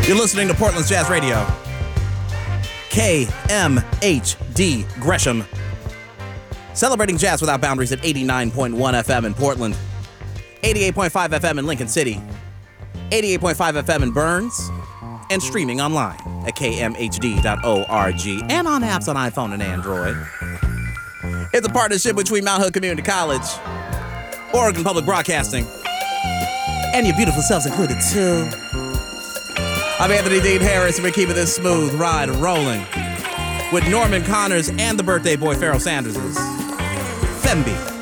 You're listening to Portland's Jazz Radio. KMHD Gresham. Celebrating jazz without boundaries at 89.1 FM in Portland, 88.5 FM in Lincoln City, 88.5 FM in Burns, and streaming online at kmhd.org and on apps on iPhone and Android. It's a partnership between Mount Hood Community College, Oregon Public Broadcasting, and your beautiful selves included too. I'm Anthony Dean Harris, and we're keeping this smooth ride rolling with Norman Connors and the birthday boy Pharoah Sanders' Femby.